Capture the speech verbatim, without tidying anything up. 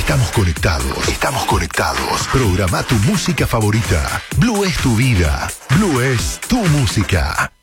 Estamos conectados. Estamos conectados. Programa tu música favorita. Blue es tu vida. Blue es tu música.